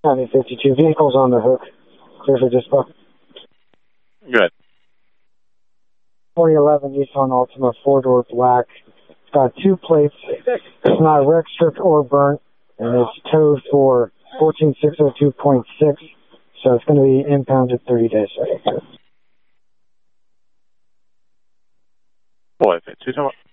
County 52, vehicles on the hook. Clear for dispo. Good. 2011 Nissan Altima 4-door black. It's got 2 plates. It's not wrecked, stripped, or burnt. And it's towed for 14602.6. So it's going to be impounded 30 days. Boy, if it's